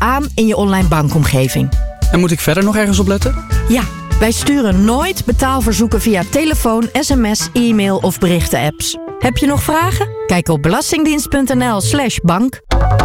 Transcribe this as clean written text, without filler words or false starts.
aan in je online bankomgeving. En moet ik verder nog ergens op letten? Ja, wij sturen nooit betaalverzoeken via telefoon, sms, e-mail of berichten-apps. Heb je nog vragen? Kijk op belastingdienst.nl/bank.